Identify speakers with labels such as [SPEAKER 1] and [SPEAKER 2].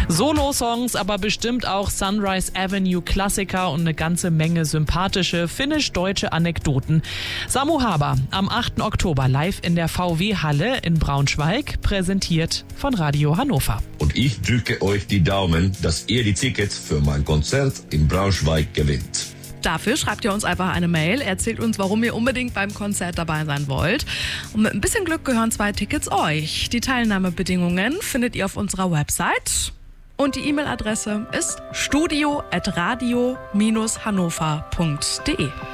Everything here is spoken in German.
[SPEAKER 1] Solo-Songs, aber bestimmt auch Sunrise Avenue Klassiker und eine ganze Menge sympathische finnisch-deutsche Anekdoten. Samu Haber am 8. Oktober live in der VW-Halle in Braunschweig, präsentiert von Radio Hannover.
[SPEAKER 2] Und ich drücke euch die Daumen, dass ihr die Tickets für mein Konzert in Braunschweig gewinnt.
[SPEAKER 3] Dafür schreibt ihr uns einfach eine Mail, erzählt uns, warum ihr unbedingt beim Konzert dabei sein wollt. Und mit ein bisschen Glück gehören 2 Tickets euch. Die Teilnahmebedingungen findet ihr auf unserer Website. Und die E-Mail-Adresse ist studio@radio-hannover.de.